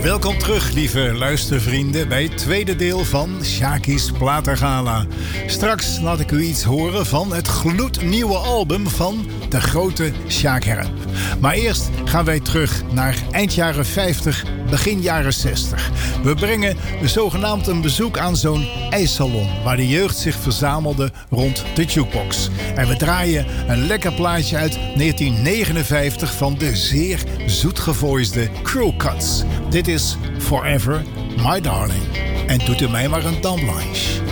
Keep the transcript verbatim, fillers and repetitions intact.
Welkom terug, lieve luistervrienden, bij het tweede deel van Sjaki's Plaatengala. Straks laat ik u iets horen van het gloednieuwe album van de grote Sjaak Herp. Maar eerst gaan wij terug naar eind jaren vijftig, begin jaren zestig. We brengen zogenaamd een bezoek aan zo'n ijssalon waar de jeugd zich verzamelde rond de jukebox. En we draaien een lekker plaatje uit negentien negenenvijftig van de zeer zoetgevoisde Crew Cuts. Dit is Forever My Darling. En doet u mij maar een dame blanche.